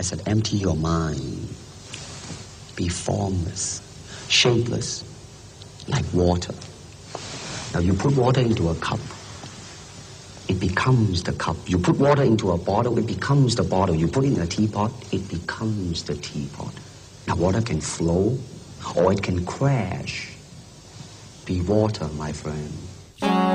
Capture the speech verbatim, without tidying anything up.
said, empty your mind. Be formless, shapeless, like water. Now you put water into a cup, it becomes the cup. You put water into a bottle, it becomes the bottle. You put it in a teapot, it becomes the teapot. Now water can flow or it can crash. Be water, my friend.